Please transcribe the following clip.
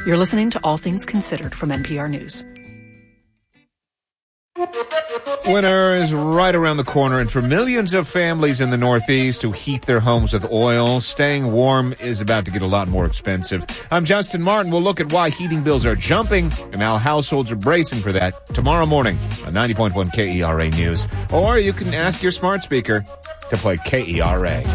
You're listening to All Things Considered from NPR News. Winter is right around the corner, and for millions of families in the Northeast who heat their homes with oil, staying warm is about to get a lot more expensive. I'm Justin Martin. We'll look at why heating bills are jumping and how households are bracing for that tomorrow morning on 90.1 KERA News. Or you can ask your smart speaker to play KERA.